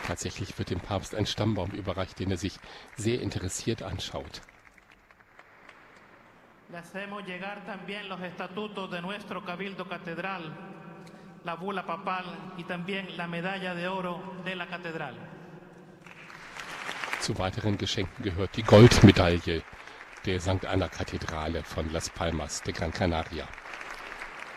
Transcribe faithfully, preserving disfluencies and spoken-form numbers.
Tatsächlich wird dem Papst ein Stammbaum überreicht, den er sich sehr interessiert anschaut. Le hacemos llegar también los estatutos de nuestro Cabildo Catedral, la bula papal y también la medalla de oro de la Catedral. Zu weiteren Geschenken gehört die Goldmedaille der Sankt Anna Kathedrale von Las Palmas de Gran Canaria.